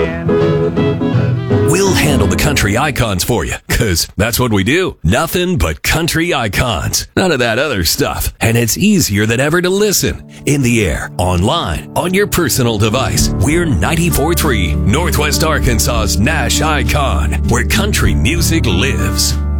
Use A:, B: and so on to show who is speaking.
A: man.
B: We'll handle the country icons for you, because that's what we do. Nothing but country icons. None of that other stuff. And it's easier than ever to listen. In the air, online, on your personal device. We're 94.3, Northwest Arkansas's Nash Icon, where country music lives.